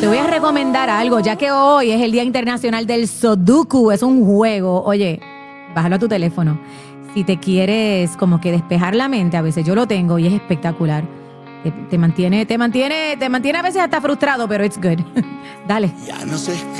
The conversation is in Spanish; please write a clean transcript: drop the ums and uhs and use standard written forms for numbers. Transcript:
te voy a recomendar algo, ya que hoy es el Día Internacional del Sudoku. Es un juego. Oye, bájalo a tu teléfono. Si te quieres como que despejar la mente, a veces yo lo tengo y es espectacular. Te mantiene a veces hasta frustrado, pero it's good. Dale. Ya no sé